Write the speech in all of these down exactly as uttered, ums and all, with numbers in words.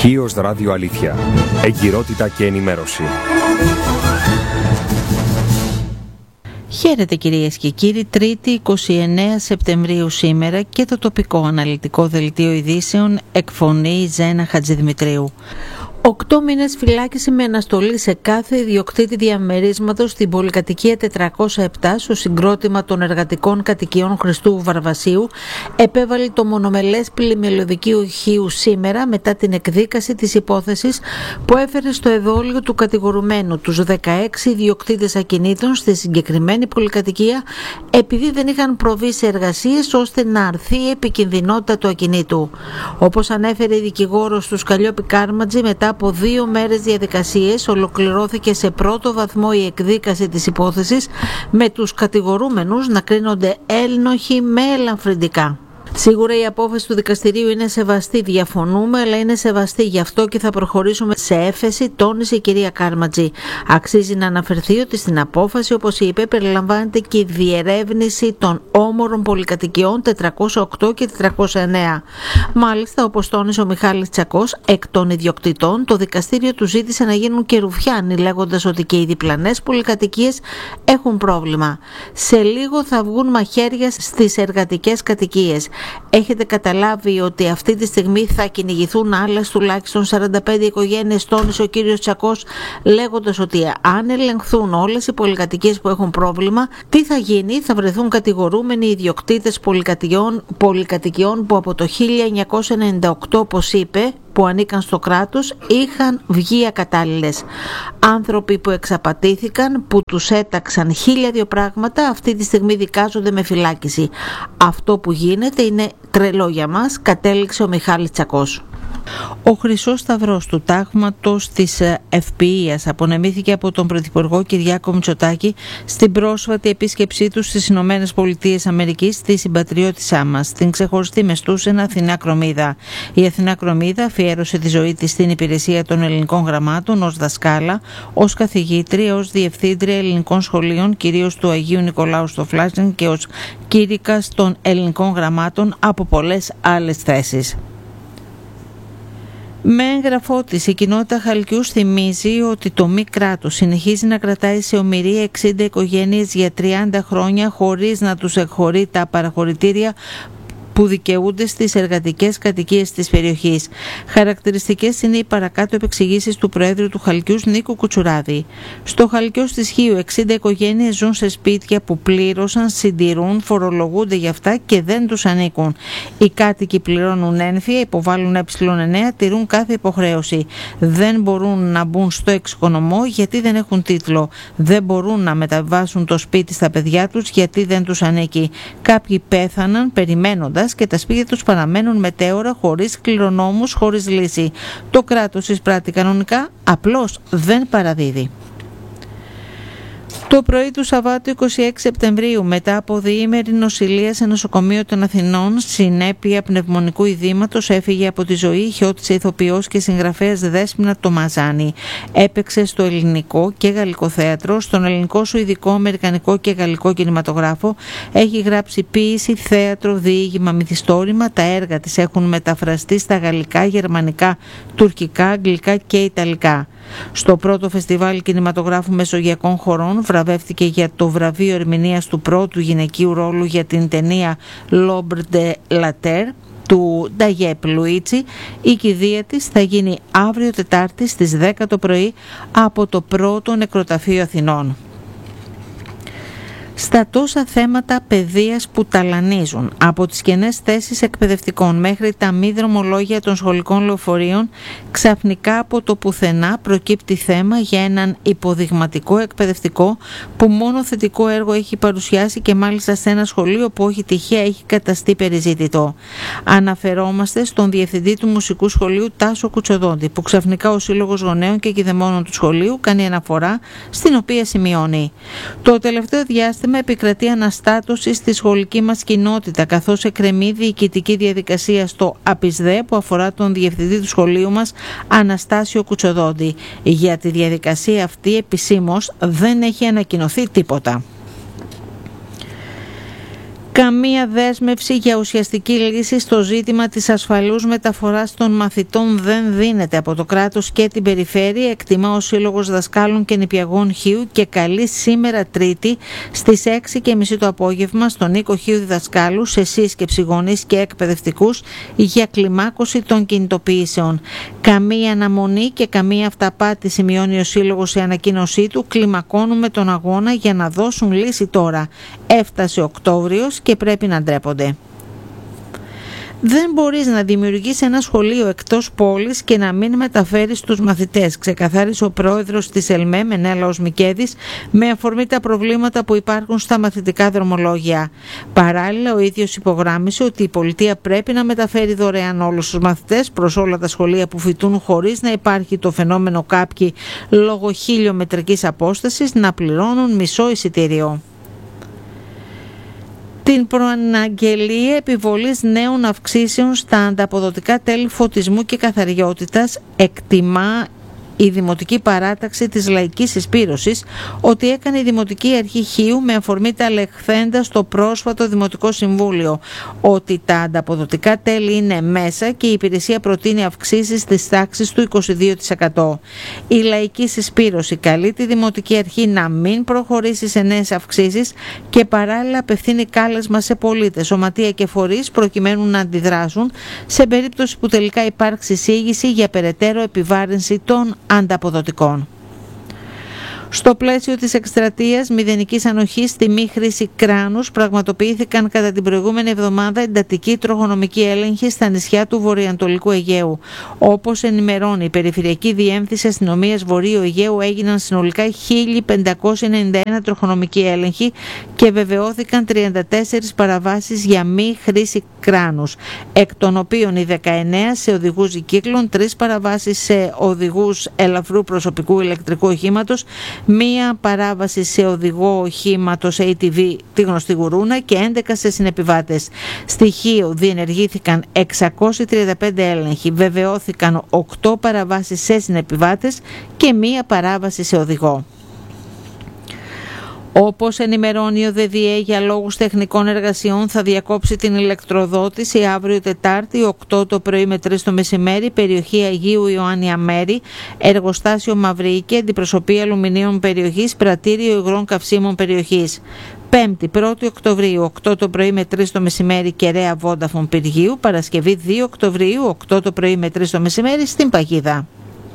Χίος Ράδιο Αλήθεια. Εγκυρότητα και ενημέρωση. Χαίρετε κυρίες και κύριοι, Τρίτη εικοστή ενάτη Σεπτεμβρίου σήμερα και το τοπικό αναλυτικό δελτίο ειδήσεων εκφωνεί Ζένα Χατζηδημητρίου. Οκτώ μήνες φυλάκιση με αναστολή σε κάθε ιδιοκτήτη διαμερίσματος στην πολυκατοικία τετρακόσια επτά στο συγκρότημα των εργατικών κατοικιών Χριστού Βαρβασίου επέβαλε το μονομελές πλημμυλωδικείο Χίου σήμερα μετά την εκδίκαση της υπόθεσης που έφερε στο εδόλιο του κατηγορουμένου τους δεκαέξι ιδιοκτήτες ακινήτων στη συγκεκριμένη πολυκατοικία επειδή δεν είχαν προβεί σε εργασίες ώστε να αρθεί η επικινδυνότητα του ακινήτου. Όπως ανέφερε η δικηγόρος του Σκαλιόπη Κάρματζη, μετά από δύο μέρες διαδικασίες ολοκληρώθηκε σε πρώτο βαθμό η εκδίκαση της υπόθεσης με τους κατηγορούμενους να κρίνονται ένοχοι με ελαφρυντικά. Σίγουρα η απόφαση του δικαστηρίου είναι σεβαστή, διαφωνούμε, αλλά είναι σεβαστή, γι' αυτό και θα προχωρήσουμε σε έφεση, τόνισε η κυρία Κάρματζη. Αξίζει να αναφερθεί ότι στην απόφαση, όπως είπε, περιλαμβάνεται και η διερεύνηση των όμορων πολυκατοικιών τετρακόσια οκτώ και τετρακόσια εννέα. Μάλιστα, όπως τόνισε ο Μιχάλης Τσακός, εκ των ιδιοκτητών, το δικαστήριο του ζήτησε να γίνουν και ρουφιάνοι, λέγοντας ότι και οι διπλανές πολυκατοικίες έχουν πρόβλημα. Σε λίγο θα βγουν μαχαίρια στις εργατικές κατοικίες. Έχετε καταλάβει ότι αυτή τη στιγμή θα κυνηγηθούν άλλες τουλάχιστον σαράντα πέντε οικογένειες, τόνισε ο κύριος Τσακός, λέγοντας ότι αν ελεγχθούν όλες οι πολυκατοικίες που έχουν πρόβλημα, τι θα γίνει? Θα βρεθούν κατηγορούμενοι ιδιοκτήτες πολυκατοικιών, πολυκατοικιών που από το χίλια εννιακόσια ενενήντα οκτώ, όπως είπε, που ανήκαν στο κράτος, είχαν βγει ακατάλληλες. Άνθρωποι που εξαπατήθηκαν, που τους έταξαν χίλια δύο πράγματα, αυτή τη στιγμή δικάζονται με φυλάκιση. Αυτό που γίνεται είναι τρελό για μας, κατέληξε ο Μιχάλης Τσακός. Ο Χρυσός Σταυρός του τάγματος της Ευποιίας απονεμήθηκε από τον Πρωθυπουργό Κυριάκο Μητσοτάκη στην πρόσφατη επίσκεψή του στις Ηνωμένες Πολιτείες Αμερικής, στη συμπατριώτησά μας, την ξεχωριστή μεστούσαινα Αθηνά Κρομίδα. Η Αθηνά Κρομίδα αφιέρωσε τη ζωή της στην υπηρεσία των ελληνικών γραμμάτων ως δασκάλα, ως καθηγήτρια, ως διευθύντρια ελληνικών σχολείων, κυρίως του Αγίου Νικολάου στο Φλάσινγκ, και ως κήρυκας των ελληνικών γραμμάτων από πολλές άλλες θέσεις. Με έγγραφό της, η κοινότητα Χαλκιούς θυμίζει ότι το μη κράτος συνεχίζει να κρατάει σε ομηρία εξήντα οικογένειες για τριάντα χρόνια χωρίς να τους εκχωρεί τα παραχωρητήρια που δικαιούνται στις εργατικές κατοικίες της περιοχής. Χαρακτηριστικές είναι οι παρακάτω επεξηγήσεις του Προέδρου του Χαλκιούς, Νίκου Κουτσουράδη. Στο Χαλκιός της Χίου, εξήντα οικογένειες ζουν σε σπίτια που πλήρωσαν, συντηρούν, φορολογούνται γι' αυτά και δεν τους ανήκουν. Οι κάτοικοι πληρώνουν ένφια, υποβάλλουν ε εννέα, τηρούν κάθε υποχρέωση. Δεν μπορούν να μπουν στο εξοικονομό γιατί δεν έχουν τίτλο. Δεν μπορούν να μεταβάσουν το σπίτι στα παιδιά τους γιατί δεν τους ανήκει. Κάποιοι πέθαναν περιμένοντας και τα σπίτια τους παραμένουν μετέωρα, χωρίς κληρονόμους, χωρίς λύση. Το κράτος εισπράττει κανονικά, απλώς δεν παραδίδει. Το πρωί του Σαββάτου εικοστή έκτη Σεπτεμβρίου, μετά από διήμερη νοσηλεία σε νοσοκομείο των Αθηνών, συνέπεια πνευμονικού ειδήματος, έφυγε από τη ζωή η χιώτισσα ηθοποιός και συγγραφέας Δέσποινα Τομαζάνη. Έπαιξε στο ελληνικό και γαλλικό θέατρο, στον ελληνικό, σουηδικό, αμερικανικό και γαλλικό κινηματογράφο. Έχει γράψει ποίηση, θέατρο, διήγημα, μυθιστόρημα. Τα έργα της έχουν μεταφραστεί στα γαλλικά, γερμανικά, τουρκικά, αγγλικά και ιταλικά. Στο πρώτο φεστιβάλ κινηματογράφου μεσογειακών χωρών βραβεύτηκε για το βραβείο ερμηνείας του πρώτου γυναικείου ρόλου για την ταινία L'Ombre de la Terre του Νταγιέπ Λουίτσι. Η κηδεία της θα γίνει αύριο Τετάρτη στις δέκα το πρωί από το πρώτο νεκροταφείο Αθηνών. Στα τόσα θέματα παιδείας που ταλανίζουν, από τις κενές θέσεις εκπαιδευτικών μέχρι τα μη δρομολόγια των σχολικών λεωφορείων, ξαφνικά από το πουθενά προκύπτει θέμα για έναν υποδειγματικό εκπαιδευτικό που μόνο θετικό έργο έχει παρουσιάσει και μάλιστα σε ένα σχολείο που όχι τυχαία έχει καταστεί περιζήτητο. Αναφερόμαστε στον διευθυντή του Μουσικού Σχολείου Τάσο Κουτσοδόντη, που ξαφνικά ο Σύλλογος Γονέων και Κηδεμόνων του σχολείου κάνει αναφορά, στην οποία σημειώνει: το τελευταίο διάστημα με επικρατεί αναστάτωση στη σχολική μας κοινότητα, καθώς εκκρεμεί διοικητική διαδικασία στο ΑΠΙΣΔΕ που αφορά τον διευθυντή του σχολείου μας, Αναστάσιο Κουτσοδόντη. Για τη διαδικασία αυτή επισήμως δεν έχει ανακοινωθεί τίποτα. Καμία δέσμευση για ουσιαστική λύση στο ζήτημα της ασφαλούς μεταφοράς των μαθητών δεν δίνεται από το κράτος και την περιφέρεια, εκτιμά ο Σύλλογος Δασκάλων και Νηπιαγών Χίου και καλεί σήμερα Τρίτη στις έξι και μισή το απόγευμα στον οίκο Χίου Διδασκάλου σε σύσκεψη γονείς και εκπαιδευτικούς για κλιμάκωση των κινητοποιήσεων. Καμία αναμονή και καμία αυταπάτη, σημειώνει ο Σύλλογος σε ανακοίνωσή του. Κλιμακώνουμε τον αγώνα για να δώσουν λύση τώρα. Έφτασε Οκτώβριος και πρέπει να ντρέπονται. Δεν μπορείς να δημιουργείς ένα σχολείο εκτός πόλης και να μην μεταφέρεις τους μαθητές, ξεκαθάρισε ο πρόεδρος της ΕΛΜΕ, Μενέλαος Μικέδης, με αφορμή τα προβλήματα που υπάρχουν στα μαθητικά δρομολόγια. Παράλληλα, ο ίδιος υπογράμμισε ότι η πολιτεία πρέπει να μεταφέρει δωρεάν όλους τους μαθητές προς όλα τα σχολεία που φοιτούν, χωρίς να υπάρχει το φαινόμενο κάποιοι λόγω χιλιομετρικής απόστασης να πληρώνουν μισό εισιτήριο. Την προαναγγελία επιβολής νέων αυξήσεων στα ανταποδοτικά τέλη φωτισμού και καθαριότητας εκτιμά η Δημοτική Παράταξη της Λαϊκής Συσπήρωσης ότι έκανε η Δημοτική Αρχή Χίου με αφορμή τα λεχθέντα στο πρόσφατο Δημοτικό Συμβούλιο, ότι τα ανταποδοτικά τέλη είναι μέσα και η υπηρεσία προτείνει αυξήσεις της τάξης του είκοσι δύο τοις εκατό. Η Λαϊκή Συσπήρωση καλεί τη Δημοτική Αρχή να μην προχωρήσει σε νέες αυξήσεις και παράλληλα απευθύνει κάλεσμα σε πολίτες, σωματεία και φορείς προκειμένου να αντιδράσουν σε περίπτωση που τελικά υπάρξει εισήγηση για περαιτέρω επιβάρυνση των ανταποδοτικών. Στο πλαίσιο της εκστρατείας μηδενικής ανοχής στη μη χρήση κράνους πραγματοποιήθηκαν κατά την προηγούμενη εβδομάδα εντατικοί τροχονομικοί έλεγχοι στα νησιά του Βορειοανατολικού Αιγαίου. Όπως ενημερώνει η Περιφερειακή Διεύθυνση Αστυνομίας Βορείου Αιγαίου, έγιναν συνολικά χίλια πεντακόσιοι ενενήντα ένα τροχονομικοί έλεγχοι και βεβαιώθηκαν τριάντα τέσσερις παραβάσεις για μη χρήση κράνους, εκ των οποίων οι δεκαεννέα σε οδηγούς κύκλων, τρεις παραβάσεις σε οδηγούς ελαφρού προσωπικού ηλεκτρικού οχήματος, μία παράβαση σε οδηγό οχήματος έι τι βι, τη γνωστή γουρούνα, και έντεκα σε συνεπιβάτες. Στοιχείο διενεργήθηκαν εξακόσιοι τριάντα πέντε έλεγχοι, βεβαιώθηκαν οκτώ παραβάσεις σε συνεπιβάτες και μία παράβαση σε οδηγό. Όπως ενημερώνει ο ΔΔΕ, για λόγους τεχνικών εργασιών θα διακόψει την ηλεκτροδότηση αύριο Τετάρτη οκτώ το πρωί με τρεις το μεσημέρι, περιοχή Αγίου Ιωάννη Μέρη, εργοστάσιο Μαυρίκη, αντιπροσωπεία αλουμινίων περιοχής, πρατήριο υγρών καυσίμων περιοχής. Πέμπτη πρώτη Οκτωβρίου οκτώ το πρωί με τρεις το μεσημέρι, Κεραία Βόνταφον Πυργίου. Παρασκευή δύο Οκτωβρίου οκτώ το πρωί με τρεις το μεσημέρι στην Παγίδα.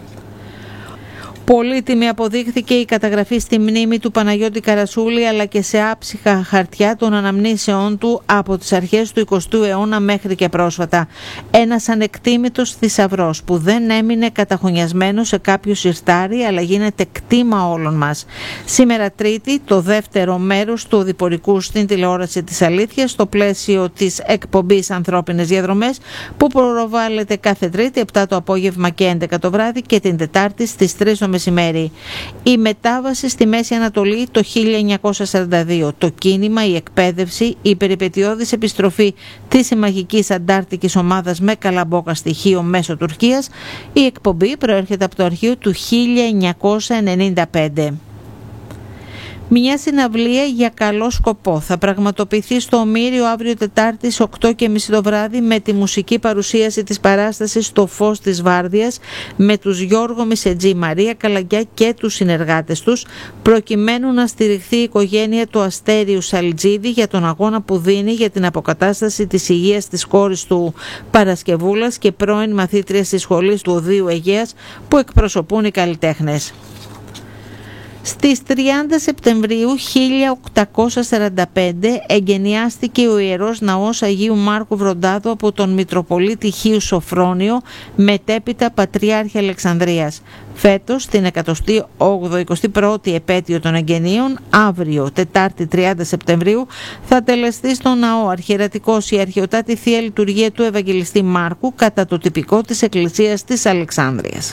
Πολύτιμη αποδείχθηκε η καταγραφή στη μνήμη του Παναγιώτη Καρασούλη, αλλά και σε άψυχα χαρτιά των αναμνήσεών του από τις αρχές του εικοστού αιώνα μέχρι και πρόσφατα. Ένας ανεκτήμητος θησαυρός που δεν έμεινε καταχωνιασμένο σε κάποιο συρτάρι, αλλά γίνεται κτήμα όλων μας. Σήμερα Τρίτη, το δεύτερο μέρος του οδηπορικού στην τηλεόραση της Αλήθειας, στο πλαίσιο της εκπομπής Ανθρώπινες Διαδρομές, που προβάλλεται κάθε Τρίτη επτά το απόγευμα και έντεκα το βράδυ, και την Τετάρτη στις τρεις το μεσημέρι. Η μετάβαση στη Μέση Ανατολή το χίλια εννιακόσια σαράντα δύο, το κίνημα, η εκπαίδευση, η περιπετειώδης επιστροφή της συμμαχικής αντάρτικης ομάδας με καλαμπόκα στοιχείο μέσω Τουρκίας. Η εκπομπή προέρχεται από το αρχείο του χίλια εννιακόσια ενενήντα πέντε. Μια συναυλία για καλό σκοπό θα πραγματοποιηθεί στο Ομήριο αύριο Τετάρτη οκτώ και μισή το βράδυ, με τη μουσική παρουσίαση της παράστασης «Στο φως της Βάρδιας» με τους Γιώργο Μισετζή, Μαρία Καλαγκιά και τους συνεργάτες τους, προκειμένου να στηριχθεί η οικογένεια του Αστέριου Σαλτζίδη για τον αγώνα που δίνει για την αποκατάσταση της υγείας της κόρης του Παρασκευούλας και πρώην μαθήτριας της σχολής του Οδείου Αιγαίας, που εκπροσωπούν οι καλλιτέχνες. Στις τριάντα Σεπτεμβρίου χίλια οκτακόσια σαράντα πέντε εγγενιάστηκε ο Ιερός Ναός Αγίου Μάρκου Βροντάδου από τον Μητροπολίτη Χίου Σοφρόνιο, μετέπειτα Πατριάρχη Αλεξανδρίας. Φέτος, την εκατοστή όγδοη εικοστή πρώτη επέτειο των εγγενείων, αύριο Τετάρτη τριάντα Σεπτεμβρίου, θα τελεστεί στο ναό αρχιερατικός η αρχαιοτάτη Θεία Λειτουργία του Ευαγγελιστή Μάρκου κατά το τυπικό της Εκκλησίας της Αλεξάνδρειας.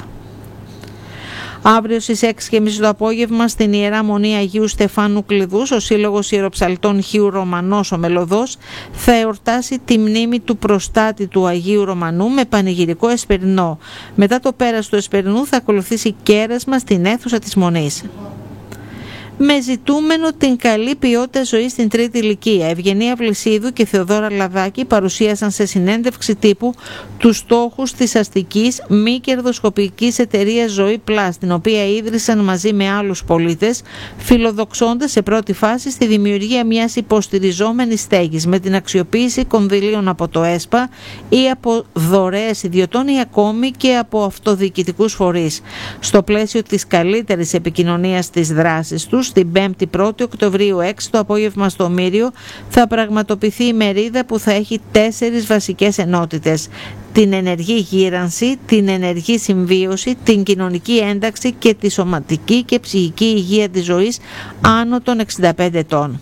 Αύριο στις έξι και μισή το απόγευμα στην Ιερά Μονή Αγίου Στεφάνου Κλειδούς, ο Σύλλογος Ιεροψαλτών Χίου Ρωμανός ο Μελωδός θα εορτάσει τη μνήμη του προστάτη του Αγίου Ρωμανού με πανηγυρικό εσπερινό. Μετά το πέρας του εσπερινού θα ακολουθήσει κέρασμα στην αίθουσα της Μονής. με ζητούμενο την καλή ποιότητα ζωής στην τρίτη ηλικία. Ευγενία Βλησίδου και Θεοδόρα Λαδάκη παρουσίασαν σε συνέντευξη τύπου τους στόχους της αστικής μη κερδοσκοπικής εταιρείας Ζωή Πλάς, την οποία ίδρυσαν μαζί με άλλους πολίτες, φιλοδοξώντας σε πρώτη φάση στη δημιουργία μιας υποστηριζόμενης στέγης με την αξιοποίηση κονδυλίων από το ΕΣΠΑ ή από δωρεές ιδιωτών ή ακόμη και από αυτοδιοικητικούς φορείς. Στο πλαίσιο της καλύτερης επικοινωνίας της δράσης τους, την πέμπτη πρώτη Οκτωβρίου έξι το απόγευμα στο Μύριο θα πραγματοποιηθεί η μερίδα που θα έχει τέσσερις βασικές ενότητες: την ενεργή γύρανση, την ενεργή συμβίωση, την κοινωνική ένταξη και τη σωματική και ψυχική υγεία της ζωής άνω των εξήντα πέντε ετών.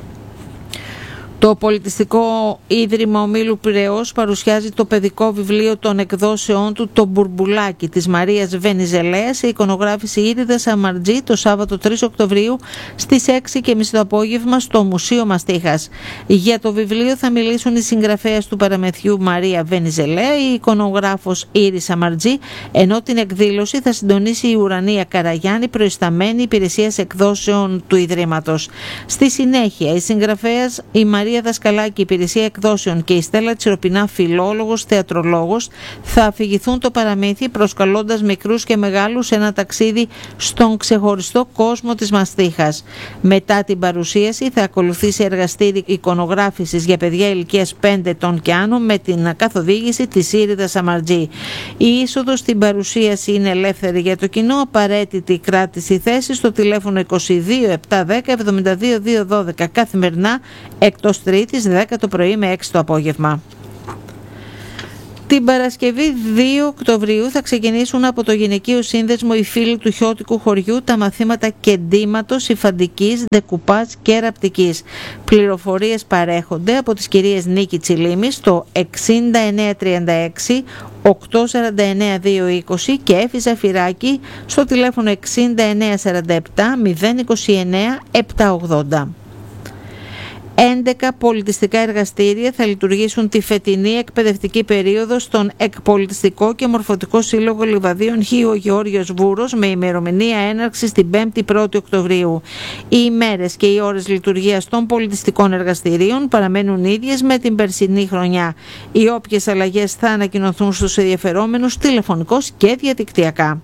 Το Πολιτιστικό Ίδρυμα Ομίλου Πειραιώς παρουσιάζει το παιδικό βιβλίο των εκδόσεών του «Το Μπουρμπουλάκι» της Μαρίας Βενιζελέα σε εικονογράφηση Ήριδα Σαμαρτζή το Σάββατο τρεις Οκτωβρίου στις έξι και μισή το απόγευμα στο Μουσείο Μαστίχας. Για το βιβλίο θα μιλήσουν οι συγγραφέας του παραμεθιού Μαρία Βενιζελέα, η εικονογράφος Ήρη Σαμαρτζή, ενώ την εκδήλωση θα συντονίσει η Ουρανία Καραγιάννη, προϊσταμένη υπηρεσίας εκδόσεων του Ιδρύματος. Στη συνέχεια, η συγγραφέας η Μαρία Δασκαλάκη, υπηρεσία εκδόσεων, και η Στέλλα Τσιροπινά, φιλόλογος, θεατρολόγος, θα αφηγηθούν το παραμύθι προσκαλώντας μικρούς και μεγάλους σε ένα ταξίδι στον ξεχωριστό κόσμο της Μαστίχας. Μετά την παρουσίαση θα ακολουθήσει εργαστήρι εικονογράφησης για παιδιά ηλικίας πέντε ετών και άνω με την καθοδήγηση της Ήριδα Σαμαρτζή. Η είσοδος στην παρουσίαση είναι ελεύθερη για το κοινό, απαραίτητη κράτηση θέση στο τηλέφωνο είκοσι δύο επτακόσια δέκα εβδομήντα δύο διακόσια δώδεκα καθημερινά, εκτός Τρίτης δέκα το πρωί με έξι το απόγευμα. Την Παρασκευή δύο Οκτωβρίου θα ξεκινήσουν από το Γυναικείο Σύνδεσμο οι φίλοι του Χιώτικου χωριού τα μαθήματα κεντήματος, υφαντικής, δεκουπάζ και ραπτικής. Πληροφορίες παρέχονται από τις κυρίες Νίκη Τσιλίμη στο εξήντα εννέα τριάντα έξι οκτακόσια σαράντα εννέα διακόσια είκοσι και Έφη Ζαφυράκη στο τηλέφωνο εξήντα εννέα σαράντα επτά μηδέν είκοσι εννέα επτακόσια ογδόντα. έντεκα πολιτιστικά εργαστήρια θα λειτουργήσουν τη φετινή εκπαιδευτική περίοδο στον Εκπολιτιστικό και Μορφωτικό Σύλλογο Λιβαδίων Χίο Γεώργιος Βούρος με ημερομηνία έναρξης την πέμπτη πρώτη Οκτωβρίου. Οι ημέρες και οι ώρες λειτουργίας των πολιτιστικών εργαστηρίων παραμένουν ίδιες με την περσινή χρονιά. Οι όποιες αλλαγές θα ανακοινωθούν στους ενδιαφερόμενους τηλεφωνικώς και διαδικτυακά.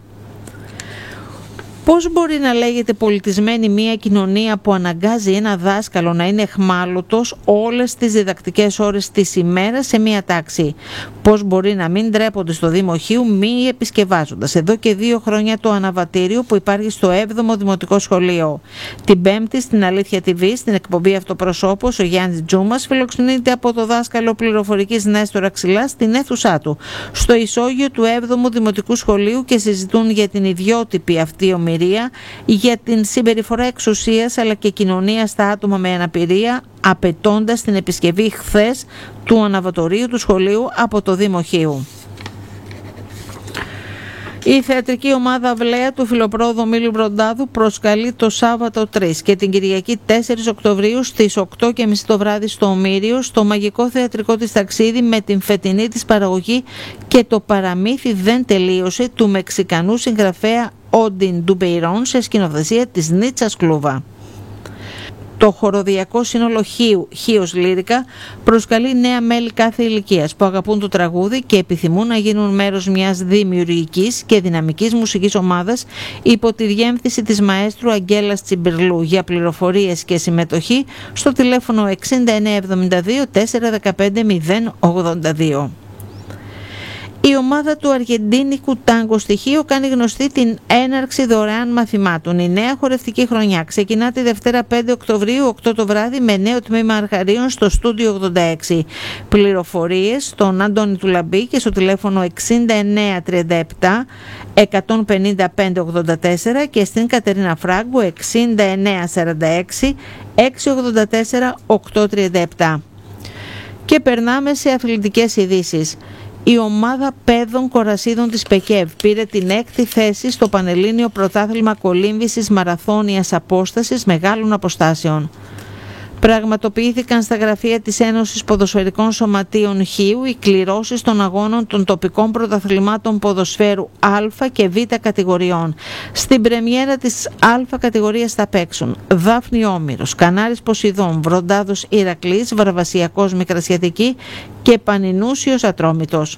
Πώς μπορεί να λέγεται πολιτισμένη μια κοινωνία που αναγκάζει ένα δάσκαλο να είναι εχμάλωτος όλες τις διδακτικές ώρες της ημέρας σε μια τάξη? Πώς μπορεί να μην ντρέπονται στο Δήμο Χίου μη επισκευάζοντας εδώ και δύο χρόνια το αναβατήριο που υπάρχει στο έβδομο Δημοτικό Σχολείο? Την Πέμπτη στην Αλήθεια τι βι, στην εκπομπή Αυτοπροσώπος, ο Γιάννης Τζούμας φιλοξενείται από το δάσκαλο πληροφορικής Νέστορα Ξυλά στην αίθουσά του, στο ισόγειο του έβδομου Δημοτικού Σχολείου, και συζητούν για την ιδιότυπη αυτή ομιλία, για την συμπεριφορά εξουσίας αλλά και κοινωνία στα άτομα με αναπηρία, απαιτώντας την επισκευή χθες του αναβατορίου του σχολείου από το Δήμο Χίου. Η θεατρική ομάδα Αυλαία του Φιλοπρόοδου Ομίλου Μπροντάδου προσκαλεί το Σάββατο τρεις και την Κυριακή τέσσερις Οκτωβρίου στις οκτώ και μισή το βράδυ στο Ομήριο στο μαγικό θεατρικό της ταξίδι με την φετινή της παραγωγή «Και το παραμύθι δεν τελείωσε» του Μεξικανού συγγραφέα Όντιν Ντουμπεϊρόν σε σκηνοθεσία της Νίτσας Κλούβα. Το χοροδιακό σύνολο Χίου, Χίος Λύρικα, προσκαλεί νέα μέλη κάθε ηλικίας που αγαπούν το τραγούδι και επιθυμούν να γίνουν μέρος μιας δημιουργικής και δυναμικής μουσικής ομάδας υπό τη διεύθυνση της μαέστρου Αγγέλας Τσιμπιρλού. Για πληροφορίες και συμμετοχή στο τηλέφωνο εξήντα εννέα εβδομήντα δύο τετρακόσια δεκαπέντε μηδέν ογδόντα δύο. Η ομάδα του Αργεντίνικου Τάγκο στοιχείο κάνει γνωστή την έναρξη δωρεάν μαθημάτων. Η νέα χορευτική χρονιά ξεκινά τη Δευτέρα πέντε Οκτωβρίου οκτώ το βράδυ με νέο τμήμα αρχαρίων στο στούντιο ογδόντα έξι. Πληροφορίες στον Αντώνη του Λαμπή και στο τηλέφωνο εξήντα εννέα τριάντα επτά εκατόν πενήντα πέντε ογδόντα τέσσερα και στην Κατερίνα Φράγκου εξήντα εννέα σαράντα έξι εξακόσια ογδόντα τέσσερα οκτακόσια τριάντα επτά. Και περνάμε σε αθλητικές ειδήσεις. Η ομάδα παιδών κορασίδων της ΠΕΚΕΒ πήρε την έκτη θέση στο Πανελλήνιο Πρωτάθλημα Κολύμβησης Μαραθώνιας Απόστασης Μεγάλων Αποστάσεων. Πραγματοποιήθηκαν στα γραφεία της Ένωσης Ποδοσφαιρικών Σωματείων Χίου οι κληρώσεις των αγώνων των τοπικών πρωταθλημάτων ποδοσφαίρου Α και Β κατηγοριών. Στην πρεμιέρα της Α κατηγορίας θα παίξουν Δάφνη Όμηρος, Κανάρης Ποσειδών, Βροντάδος Ηρακλής, Βαρβασιακός Μικρασιατική και Πανινούσιος Ατρόμητος.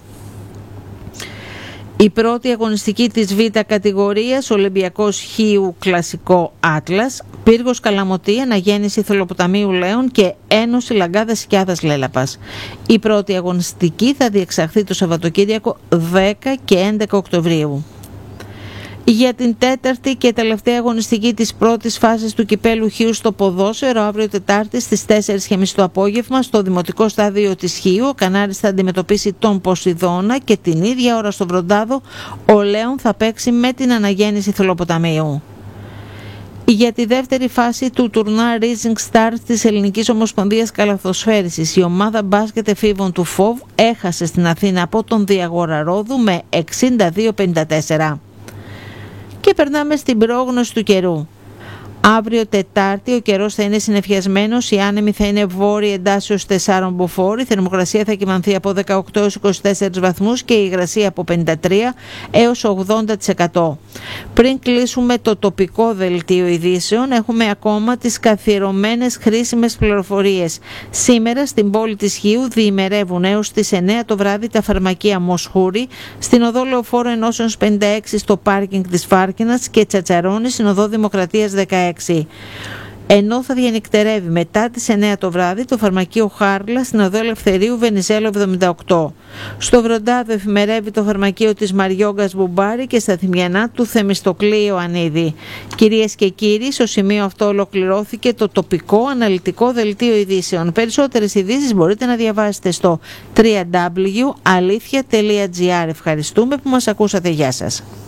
Η πρώτη αγωνιστική της Β κατηγορίας, Ολυμπιακός Χίου Κλασικό Άτλας, Πύργος Καλαμωτή, Αναγέννηση Θολοποταμίου Λέων και Ένωση Λαγκάδας Σκιάδας Λέλαπας. Η πρώτη αγωνιστική θα διεξαχθεί το Σαββατοκύριακο δέκα και έντεκα Οκτωβρίου. Για την τέταρτη και τελευταία αγωνιστική της πρώτης φάσης του Κυπέλου Χίου στο ποδόσφαιρο, αύριο Τετάρτη στις τέσσερις και μισή το απόγευμα, στο δημοτικό στάδιο της Χίου, ο Κανάρης θα αντιμετωπίσει τον Ποσειδώνα και την ίδια ώρα στο Βροντάδο ο Λέων θα παίξει με την Αναγέννηση Θολοποταμίου. Για τη δεύτερη φάση του τουρνά Rising Stars της Ελληνικής Ομοσπονδίας Καλαθοσφαίρισης, η ομάδα μπάσκετ εφήβων του ΦΟΒ έχασε στην Αθήνα από τον Διαγόρα Ρόδου με εξήντα δύο πενήντα τέσσερα. Και περνάμε στην πρόγνωση του καιρού. Αύριο Τετάρτη ο καιρός θα είναι συννεφιασμένος, η άνεμη θα είναι βόρεια εντάσσεως τεσσάρων μποφόρ, η θερμοκρασία θα κυμανθεί από δεκαοκτώ έως είκοσι τέσσερις βαθμούς και η υγρασία από πενήντα τρία έως ογδόντα τοις εκατό. Πριν κλείσουμε το τοπικό δελτίο ειδήσεων, έχουμε ακόμα τις καθιερωμένες χρήσιμες πληροφορίες. Σήμερα στην πόλη της Χίου διημερεύουν έως τις εννέα το βράδυ τα φαρμακεία Μοσχούρη, στην οδό Λεωφόρο Ενώσεως πενήντα έξι στο πάρκινγκ της Φάρκινας και Τσατσαρώνη στην οδό Δημοκρατίας δεκαέξι. Ενώ θα διανυκτερεύει μετά τις εννέα το βράδυ το φαρμακείο Χάρλα στην οδό Ελευθερίου Βενιζέλου εβδομήντα οκτώ. Στο Βροντάδο εφημερεύει το φαρμακείο της Μαριόγκας Μπουμπάρη και στα Θυμιανά του Θεμιστοκλή Ιωαννίδη. Κυρίες και κύριοι, στο σημείο αυτό ολοκληρώθηκε το τοπικό αναλυτικό δελτίο ειδήσεων. Περισσότερες ειδήσεις μπορείτε να διαβάσετε στο double-u double-u double-u τελεία αλήθεια τελεία τζι άρ. Ευχαριστούμε που μας ακούσατε. Γεια σας.